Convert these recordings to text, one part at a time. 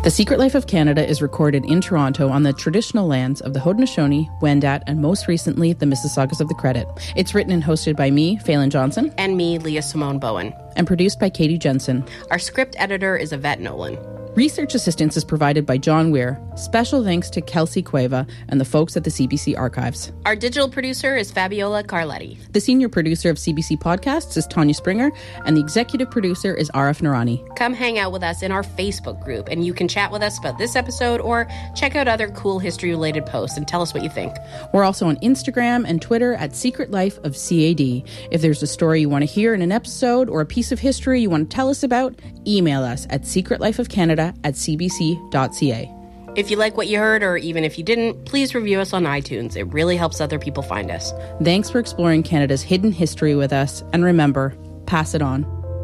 The Secret Life of Canada is recorded in Toronto on the traditional lands of the Haudenosaunee, Wendat, and most recently, the Mississaugas of the Credit. It's written and hosted by me, Phelan Johnson. And me, Leah Simone Bowen. And produced by Katie Jensen. Our script editor is Yvette Nolan. Research assistance is provided by John Weir. Special thanks to Kelsey Cueva and the folks at the CBC Archives. Our digital producer is Fabiola Carletti. The senior producer of CBC Podcasts is Tanya Springer, and the executive producer is Arif Narani. Come hang out with us in our Facebook group, and you can chat with us about this episode or check out other cool history-related posts and tell us what you think. We're also on Instagram and Twitter at Secret Life of CAD. If there's a story you want to hear in an episode or a piece of history you want to tell us about, email us at secretlifeofcanada@cbc.ca. If you like what you heard, or even if you didn't, please review us on iTunes. It really helps other people find us. Thanks for exploring Canada's hidden history with us. And remember, pass it on.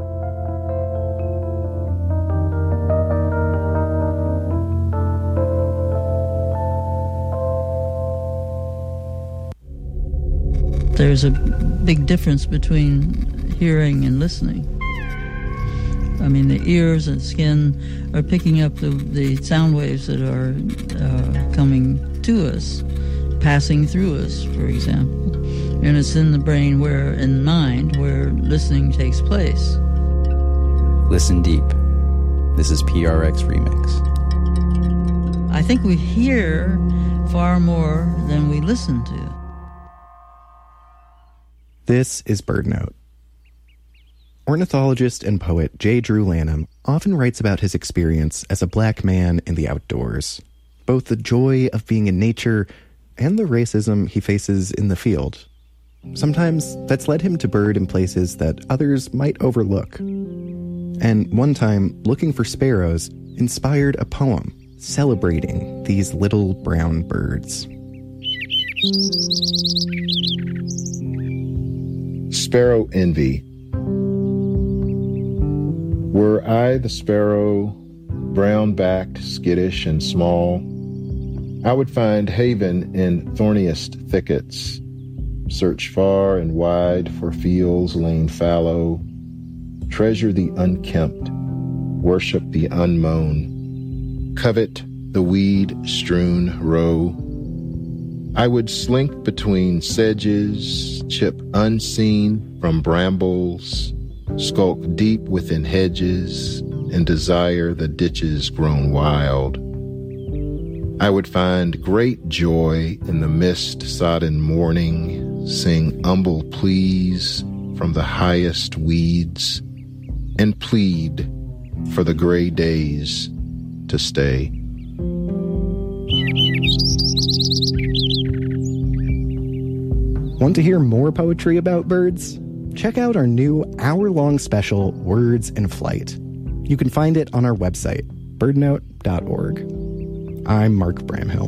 There's a big difference between hearing and listening. I mean, the ears and skin are picking up the sound waves that are coming to us, passing through us, for example. And it's in the brain in mind where listening takes place. Listen deep. This is PRX Remix. I think we hear far more than we listen to. This is BirdNote. Ornithologist and poet J. Drew Lanham often writes about his experience as a black man in the outdoors, both the joy of being in nature and the racism he faces in the field. Sometimes that's led him to bird in places that others might overlook. And one time, looking for sparrows inspired a poem celebrating these little brown birds. Sparrow Envy. Were I the sparrow, brown-backed, skittish, and small, I would find haven in thorniest thickets, search far and wide for fields lain fallow, treasure the unkempt, worship the unmown, covet the weed-strewn row. I would slink between sedges, chip unseen from brambles, skulk deep within hedges, and desire the ditches grown wild. I would find great joy in the mist-sodden morning, sing humble pleas from the highest weeds, and plead for the gray days to stay. Want to hear more poetry about birds? Check out our new hour-long special, Words in Flight. You can find it on our website, birdnote.org. I'm Mark Bramhill.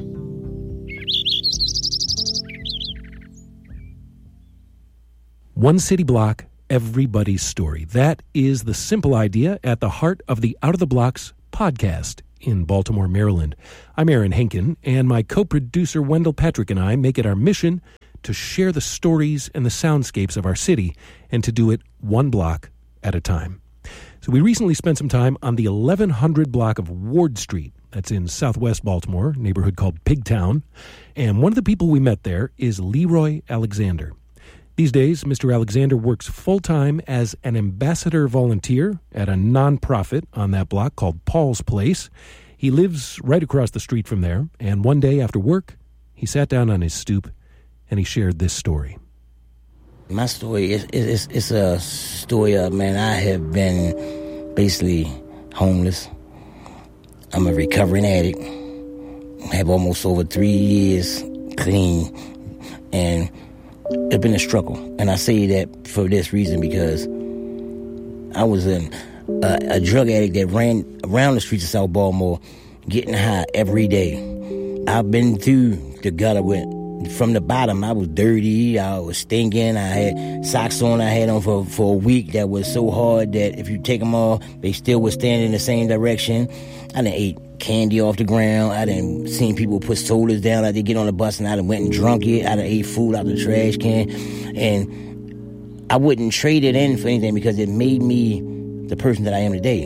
One city block, everybody's story. That is the simple idea at the heart of the Out of the Blocks podcast in Baltimore, Maryland. I'm Aaron Henkin, and my co-producer Wendell Patrick and I make it our mission to share the stories and the soundscapes of our city, and to do it one block at a time. So we recently spent some time on the 1100 block of Ward Street. That's in southwest Baltimore, a neighborhood called Pigtown. And one of the people we met there is Leroy Alexander. These days, Mr. Alexander works full-time as an ambassador volunteer at a nonprofit on that block called Paul's Place. He lives right across the street from there, and one day after work, he sat down on his stoop and he shared this story. My story is a story of, man, I have been basically homeless. I'm a recovering addict. I have almost over 3 years clean. And it's been a struggle. And I say that for this reason, because I was a drug addict that ran around the streets of South Baltimore getting high every day. I've been through the gutter from the bottom. I was dirty, I was stinking, I had socks on I had on for a week that was so hard that if you take them off, they still would stand in the same direction. I done ate candy off the ground. I done seen people put sodas down after they get on the bus, and I done went and drunk it. I done ate food out the trash can. And I wouldn't trade it in for anything because it made me the person that I am today.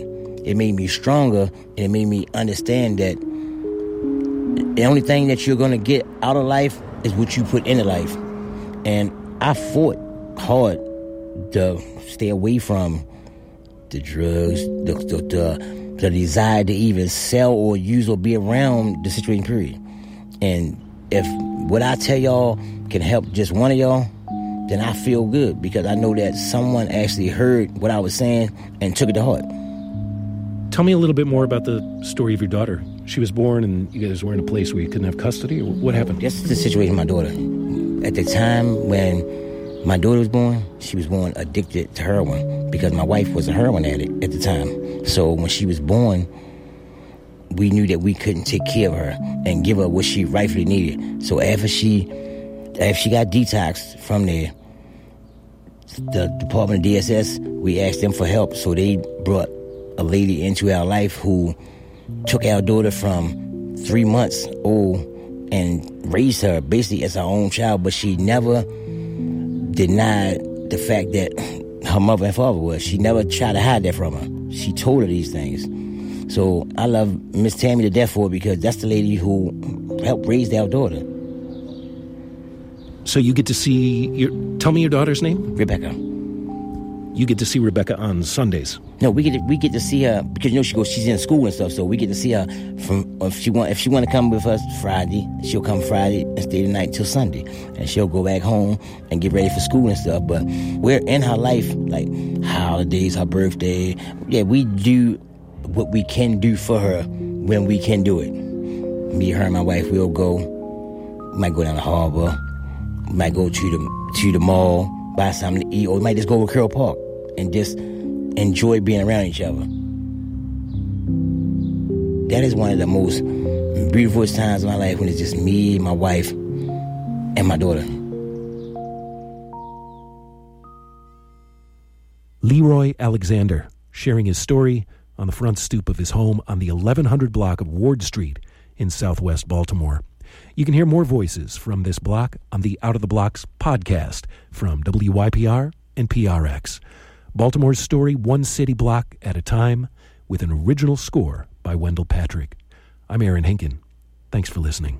it made me stronger, and it made me understand that the only thing that you're going to get out of life is what you put into life. And I fought hard to stay away from the drugs, the desire to even sell or use or be around the situation, period. And if what I tell y'all can help just one of y'all, then I feel good, because I know that someone actually heard what I was saying and took it to heart. Tell me a little bit more about the story of your daughter. She was born and you guys were in a place where you couldn't have custody, or what happened? That's the situation with my daughter. At the time when my daughter was born, she was born addicted to heroin, because my wife was a heroin addict at the time. So when she was born, we knew that we couldn't take care of her and give her what she rightfully needed. So after she got detoxed from the Department of DSS, we asked them for help. So they brought a lady into our life who took our daughter from 3 months old and raised her basically as her own child, but she never denied the fact that her mother and father was. She never tried to hide that from her. She told her these things. So I love Miss Tammy to death for it, because that's the lady who helped raise our daughter. So you get to see tell me your daughter's name? Rebecca. You get to see Rebecca on Sundays. No, we get to see her because she's in school and stuff. So we get to see her from if she want to come with us Friday, she'll come Friday and stay the night till Sunday, and she'll go back home and get ready for school and stuff. But we're in her life, like holidays, her birthday. Yeah, we do what we can do for her when we can do it. Me, her, and my wife will go. We might go down the harbor. We might go to the mall, buy something to eat, or we might just go to Carroll Park and just enjoy being around each other. That is one of the most beautiful times of my life, when it's just me, my wife, and my daughter. Leroy Alexander, sharing his story on the front stoop of his home on the 1100 block of Ward Street in southwest Baltimore. You can hear more voices from this block on the Out of the Blocks podcast from WYPR and PRX. Baltimore's story, one city block at a time, with an original score by Wendell Patrick. I'm Aaron Henkin. Thanks for listening.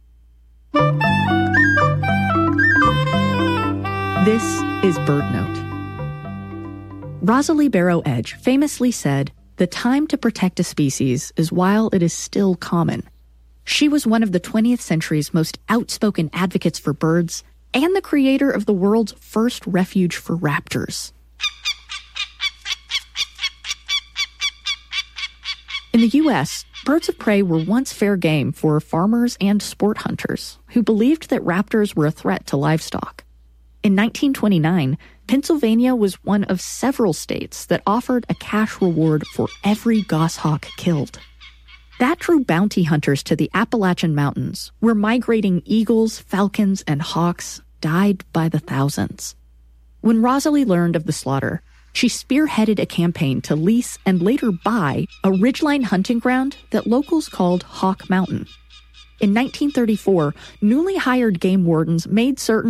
This is BirdNote. Rosalie Barrow Edge famously said, "The time to protect a species is while it is still common." She was one of the 20th century's most outspoken advocates for birds and the creator of the world's first refuge for raptors. In the U.S., birds of prey were once fair game for farmers and sport hunters who believed that raptors were a threat to livestock. In 1929, Pennsylvania was one of several states that offered a cash reward for every goshawk killed. That drew bounty hunters to the Appalachian Mountains, where migrating eagles, falcons, and hawks died by the thousands. When Rosalie learned of the slaughter, she spearheaded a campaign to lease and later buy a ridgeline hunting ground that locals called Hawk Mountain. In 1934, newly hired game wardens made certain